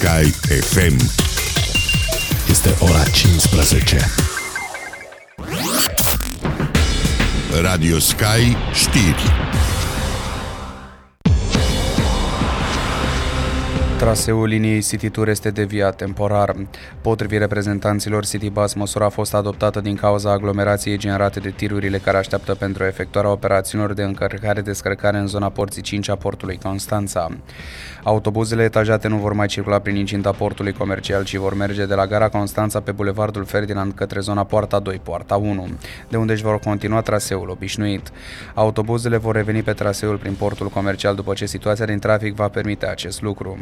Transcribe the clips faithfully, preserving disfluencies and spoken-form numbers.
Sky F M. Este ora cincisprezece. Radio Sky știri. Traseul liniei City Tour este deviat temporar. Potrivit reprezentanților City Bus, măsura a fost adoptată din cauza aglomerației generate de tirurile care așteaptă pentru efectuarea operațiunilor de încărcare-descărcare în zona porții cinci a portului Constanța. Autobuzele etajate nu vor mai circula prin incinta portului comercial, ci vor merge de la gara Constanța pe bulevardul Ferdinand către zona poarta doi, poarta unu, de unde își vor continua traseul obișnuit. Autobuzele vor reveni pe traseul prin portul comercial după ce situația din trafic va permite acest lucru.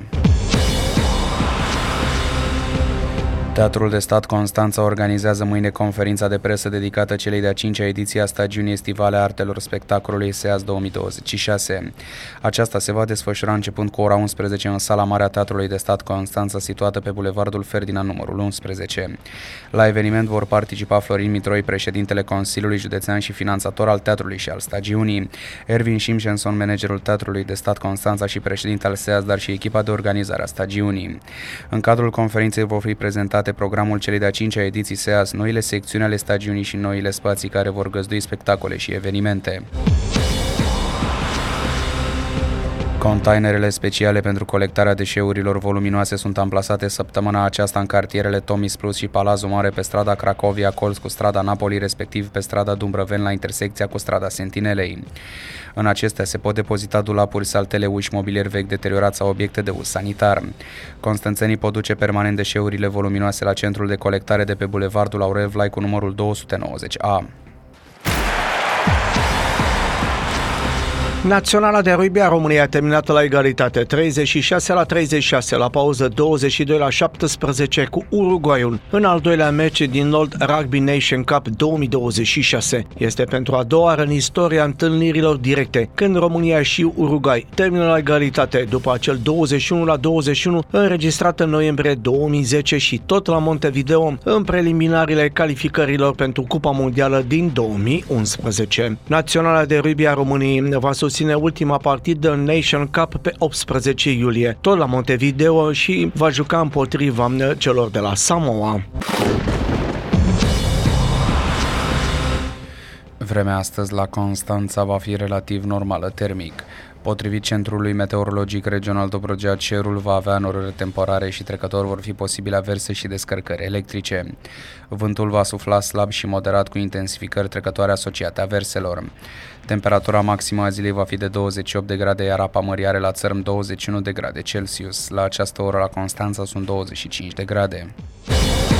Teatrul de Stat Constanța organizează mâine conferința de presă dedicată celei de-a cincea ediție a stagiunii estivale a artelor spectacolului SEAS două mii douăzeci și șase. Aceasta se va desfășura începând cu ora unsprezece în sala mare a Teatrului de Stat Constanța, situată pe bulevardul Ferdinand numărul unsprezece. La eveniment vor participa Florin Mitroi, președintele Consiliului Județean și finanțator al teatrului și al stagiunii, Ervin Simpsonson, managerul Teatrului de Stat Constanța și președinte al SEAS, dar și echipa de organizare a stagiunii. În cadrul conferinței vor fi prezentate programul celei de-a cincea ediții SEAS, noile secțiuni ale stagiunii și noile spații care vor găzdui spectacole și evenimente. Containerele speciale pentru colectarea deșeurilor voluminoase sunt amplasate săptămâna aceasta în cartierele Tomis Plus și Palazul Mare pe strada Cracovia, colț cu strada Napoli, respectiv pe strada Dumbrăveni la intersecția cu strada Sentinelei. În acestea se pot depozita dulapuri, saltele, uși, mobilier vechi deteriorat sau obiecte de uz sanitar. Constanțenii pot duce permanent deșeurile voluminoase la centrul de colectare de pe bulevardul Aurel Vlai cu numărul două sute nouăzeci A. Naționala de rugby a României a terminat la egalitate treizeci și șase la treizeci și șase, la pauză douăzeci și doi la șaptesprezece cu Uruguayul, în al doilea meci din Old Rugby Nation Cup două mii douăzeci și șase. Este pentru a doua oară în istoria întâlnirilor directe, când România și Uruguay termină la egalitate după acel douăzeci și unu la douăzeci și unu înregistrat în noiembrie două mii zece și tot la Montevideo în preliminarele calificărilor pentru Cupa Mondială din două mii unsprezece. Naționala de rugby a României va susține ultima partidă în Nation Cup pe optsprezece iulie, tot la Montevideo, și va juca împotriva celor de la Samoa. Vremea astăzi la Constanța va fi relativ normală termic. Potrivit Centrului Meteorologic Regional Dobrogea, cerul va avea norări temporare și trecător vor fi posibile averse și descărcări electrice. Vântul va sufla slab și moderat cu intensificări trecătoare asociate averselor. Temperatura maximă a zilei va fi de douăzeci și opt de grade, iar apa mării are la țărm douăzeci și unu de grade Celsius. La această oră la Constanța sunt douăzeci și cinci de grade.